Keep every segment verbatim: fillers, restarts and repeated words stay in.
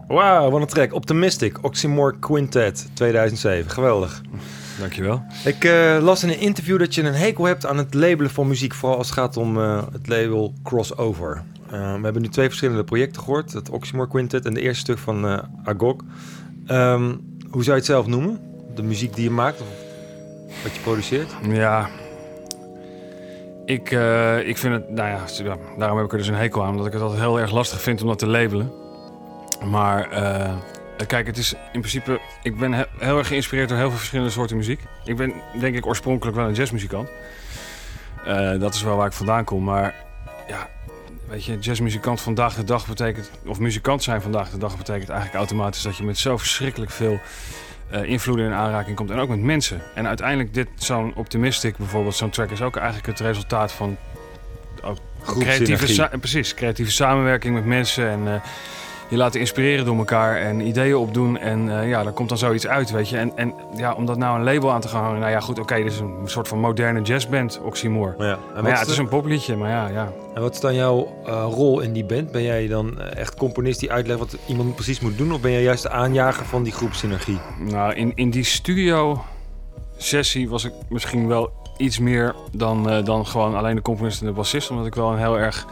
Wauw, wat een track. Optimistic, Oxymore Quintet, tweeduizend zeven. Geweldig. Dankjewel. Ik uh, las in een interview dat je een hekel hebt aan het labelen van muziek. Vooral als het gaat om uh, het label Crossover. Uh, we hebben nu twee verschillende projecten gehoord. Het Oxymore Quintet en de eerste stuk van uh, Agog. Um, hoe zou je het zelf noemen? De muziek die je maakt of wat je produceert? Ja... Ik, uh, ik vind het, nou ja, daarom heb ik er dus een hekel aan, omdat ik het altijd heel erg lastig vind om dat te labelen. Maar uh, kijk, het is in principe, ik ben he- heel erg geïnspireerd door heel veel verschillende soorten muziek. Ik ben denk ik oorspronkelijk wel een jazzmuzikant. Uh, dat is wel waar ik vandaan kom, maar ja, weet je, jazzmuzikant vandaag de dag betekent, of muzikant zijn vandaag de dag betekent eigenlijk automatisch dat je met zo verschrikkelijk veel Uh, invloeden in aanraking komt en ook met mensen. En uiteindelijk dit, zo'n Optimistic bijvoorbeeld, zo'n track is ook eigenlijk het resultaat van ook creatieve, sa- precies, creatieve samenwerking met mensen en uh, je laten inspireren door elkaar en ideeën opdoen en uh, ja, daar komt dan zoiets uit, weet je. En, en ja, om dat nou een label aan te gaan hangen, nou ja, goed, oké, okay, dit is een soort van moderne jazzband, Oxymore. Ja, en maar ja, is het is een popliedje, maar ja, ja. En wat is dan jouw uh, rol in die band? Ben jij dan echt componist die uitlegt wat iemand precies moet doen? Of ben jij juist de aanjager van die groepsynergie? Nou, in, in die studio-sessie was ik misschien wel iets meer dan, uh, dan gewoon alleen de componist en de bassist. Omdat ik wel een heel erg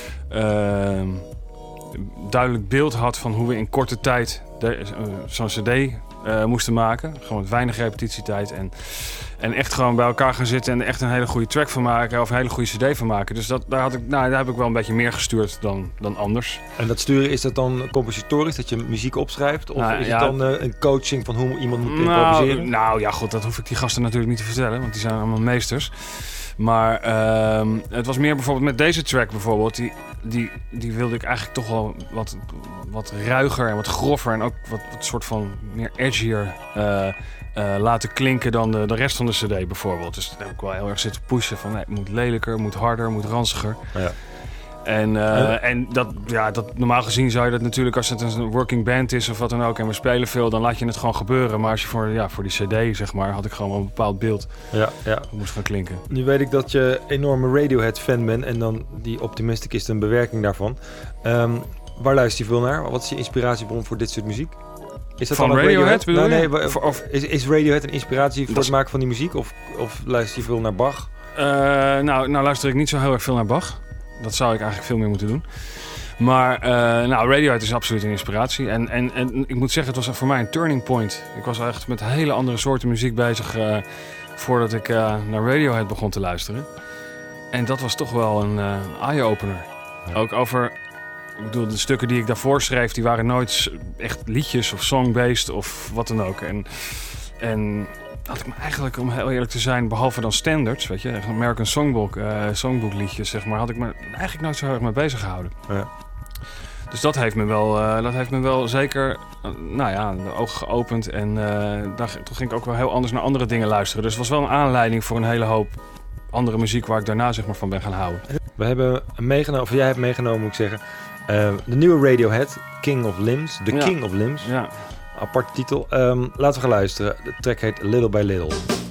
uh, duidelijk beeld had van hoe we in korte tijd de, uh, zo'n cd uh, moesten maken. Gewoon met weinig repetitietijd en... En echt gewoon bij elkaar gaan zitten en er echt een hele goede track van maken of een hele goede cd van maken. Dus dat, daar, had ik, nou, daar heb ik wel een beetje meer gestuurd dan, dan anders. En dat sturen, is dat dan compositorisch, dat je muziek opschrijft? Of nou, is ja, het dan uh, een coaching van hoe iemand moet improviseren? Nou, nou ja, goed, dat hoef ik die gasten natuurlijk niet te vertellen, want die zijn allemaal meesters. Maar uh, het was meer bijvoorbeeld met deze track bijvoorbeeld, die, die, die wilde ik eigenlijk toch wel wat, wat ruiger en wat grover en ook wat, wat soort van meer edgier uh, Uh, laten klinken dan de, de rest van de cd bijvoorbeeld. Dus daar heb ik wel heel erg zitten pushen van nee, het moet lelijker, moet harder, moet ranziger. Ja. En, uh, en dat, ja, dat, normaal gezien zou je dat natuurlijk als het een working band is of wat dan ook en we spelen veel, dan laat je het gewoon gebeuren. Maar als je voor, ja, voor die cd zeg maar, had ik gewoon wel een bepaald beeld. Ja, ja. Dat moest gaan klinken. Nu weet ik dat je enorme Radiohead fan bent en dan die Optimistic is een bewerking daarvan. Um, waar luister je veel naar? Wat is je inspiratiebron voor dit soort muziek? Is dat van dan Radiohead, Radiohead? bedoel nee, je? nee, of, of is, is Radiohead een inspiratie voor dat het maken van die muziek? Of, of luister je veel naar Bach? Uh, nou, nou luister ik niet zo heel erg veel naar Bach. Dat zou ik eigenlijk veel meer moeten doen. Maar uh, nou, Radiohead is absoluut een inspiratie. En, en, en ik moet zeggen, het was voor mij een turning point. Ik was echt met hele andere soorten muziek bezig uh, voordat ik uh, naar Radiohead begon te luisteren. En dat was toch wel een uh, eye-opener. Ja. Ook over... Ik bedoel, de stukken die ik daarvoor schreef, die waren nooit echt liedjes of song-based of wat dan ook. En, en had ik me eigenlijk, om heel eerlijk te zijn, behalve dan standards, weet je, American Songbook, uh, Songbook liedjes, zeg maar, had ik me eigenlijk nooit zo heel erg mee bezig gehouden. Ja. Dus dat heeft me wel, uh, dat heeft me wel zeker, uh, nou ja, de ogen geopend. En uh, daar, toen ging ik ook wel heel anders naar andere dingen luisteren. Dus het was wel een aanleiding voor een hele hoop andere muziek waar ik daarna zeg maar van ben gaan houden. We hebben meegenomen, of jij hebt meegenomen moet ik zeggen, uh, de nieuwe Radiohead, King of Limbs. The ja. King of Limbs. Ja. Aparte titel. Um, laten we gaan luisteren. De track heet Little by Little.